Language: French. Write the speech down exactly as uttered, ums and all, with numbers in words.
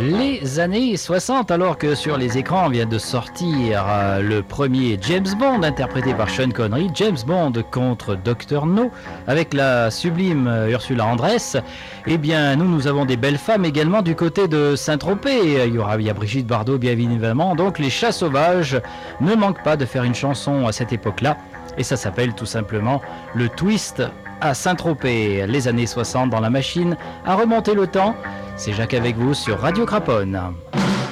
Les années soixante, alors que sur les écrans vient de sortir euh, le premier James Bond interprété par Sean Connery, James Bond contre docteur No, avec la sublime euh, Ursula Andress. Eh bien, nous, nous avons des belles femmes également du côté de Saint-Tropez. Il y aura, il y a Brigitte Bardot, bien évidemment. Donc, les chats sauvages ne manquent pas de faire une chanson à cette époque-là. Et ça s'appelle tout simplement le twist à Saint-Tropez. Les années soixante dans la machine à remonter le temps. C'est Jacques avec vous sur Radio Craponne.